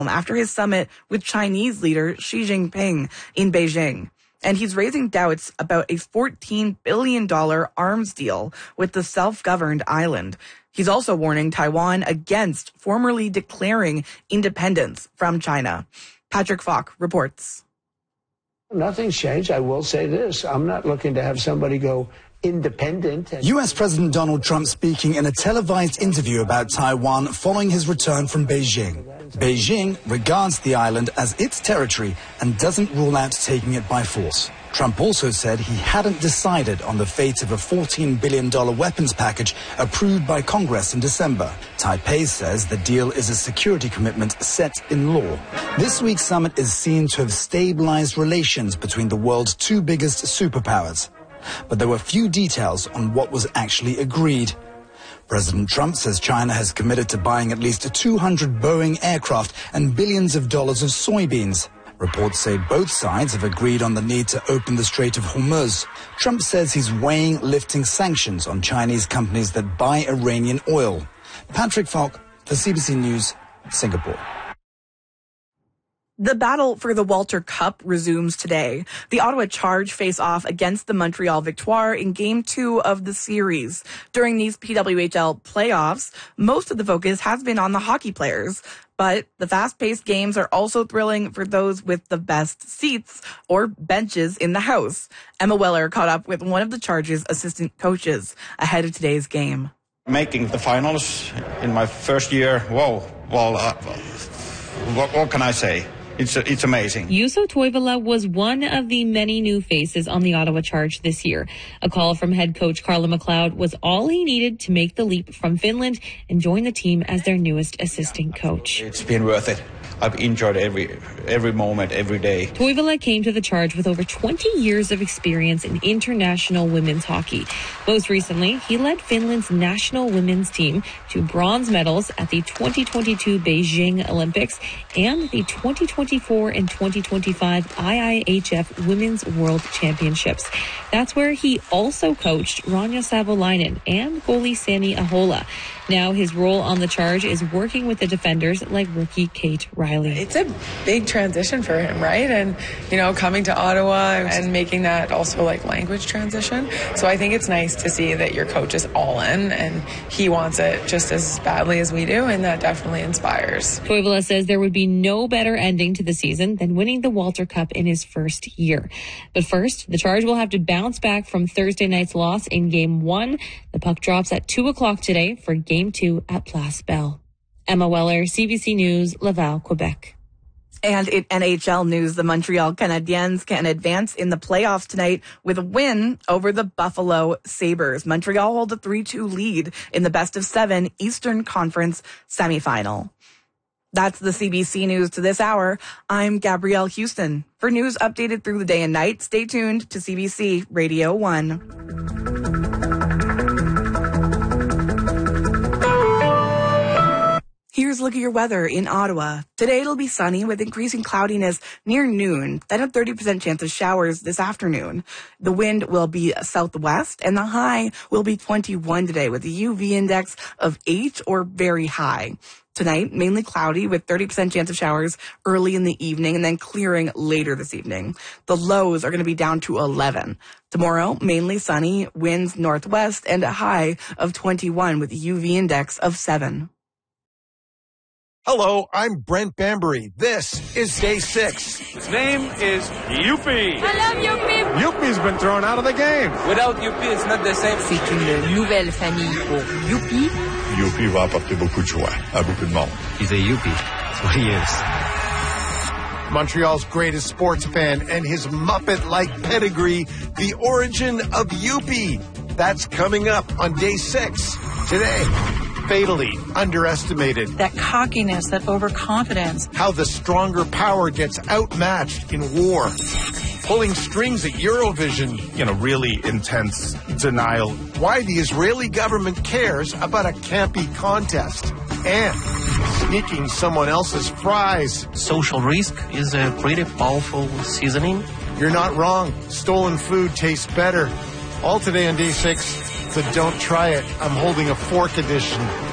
after his summit with Chinese leader Xi Jinping in Beijing. And he's raising doubts about a $14 billion arms deal with the self-governed island. He's also warning Taiwan against formally declaring independence from China. Patrick Falk reports. Nothing's changed. I will say this. I'm not looking to have somebody go independent. U.S. President Donald Trump speaking in a televised interview about Taiwan following his return from Beijing. Beijing regards the island as its territory and doesn't rule out taking it by force. Trump also said he hadn't decided on the fate of a $14 billion weapons package approved by Congress in December. Taipei says the deal is a security commitment set in law. This week's summit is seen to have stabilized relations between the world's two biggest superpowers. But there were few details on what was actually agreed. President Trump says China has committed to buying at least 200 Boeing aircraft and billions of dollars of soybeans. Reports say both sides have agreed on the need to open the Strait of Hormuz. Trump says he's weighing lifting sanctions on Chinese companies that buy Iranian oil. Patrick Falk for CBC News, Singapore. The battle for the Walter Cup resumes today. The Ottawa Charge face off against the Montreal Victoire in Game 2 of the series. During these PWHL playoffs, most of the focus has been on the hockey players. But the fast-paced games are also thrilling for those with the best seats or benches in the house. Emma Weller caught up with one of the Charge's assistant coaches ahead of today's game. Making the finals in my first year, what can I say? It's amazing. Juuso Toivola was one of the many new faces on the Ottawa Charge this year. A call from head coach Carla McLeod was all he needed to make the leap from Finland and join the team as their newest assistant coach. It's been worth it. I've enjoyed every moment, every day. Toivola came to the Charge with over 20 years of experience in international women's hockey. Most recently, he led Finland's national women's team to bronze medals at the 2022 Beijing Olympics and the 2024 and 2025 IIHF Women's World Championships. That's where he also coached Ranja Savolainen and goalie Sani Ahola. Now his role on the Charge is working with the defenders like rookie Kate Riley. It's a big transition for him, right? And, coming to Ottawa and making that also like language transition. So I think it's nice to see that your coach is all in and he wants it just as badly as we do. And that definitely inspires. Toivola says there would be no better ending to the season than winning the Walter Cup in his first year. But first, the Charge will have to bounce back from Thursday night's loss in Game 1. The puck drops at 2 o'clock today for Game 2 at Place Bell. Emma Weller, CBC News, Laval, Quebec. And in NHL news, the Montreal Canadiens can advance in the playoffs tonight with a win over the Buffalo Sabres. Montreal hold a 3-2 lead in the best-of-7 Eastern Conference semifinal. That's the CBC News to this hour. I'm Gabrielle Houston. For news updated through the day and night, stay tuned to CBC Radio 1. Here's a look at your weather in Ottawa. Today it'll be sunny with increasing cloudiness near noon, then a 30% chance of showers this afternoon. The wind will be southwest and the high will be 21 today with a UV index of 8 or very high. Tonight, mainly cloudy with 30% chance of showers early in the evening and then clearing later this evening. The lows are going to be down to 11. Tomorrow, mainly sunny, winds northwest and a high of 21 with a UV index of 7. Hello, I'm Brent Bambury. This is Day 6. His name is Youpi. I love Youpi. Youpi's been thrown out of the game. Without Youpi, it's not the same. C'est une nouvelle famille pour Youpi. Youpi va apporter beaucoup de joie à beaucoup de monde. He's a Youpi. That's what he is. Montreal's greatest sports fan and his Muppet-like pedigree, the origin of Youpi. That's coming up on Day 6 today. Fatally underestimated. That cockiness, that overconfidence. How the stronger power gets outmatched in war. Pulling strings at Eurovision. Really intense denial. Why the Israeli government cares about a campy contest. And sneaking someone else's fries. Social risk is a pretty powerful seasoning. You're not wrong. Stolen food tastes better. All today on Day 6. So don't try it. I'm holding a fork edition.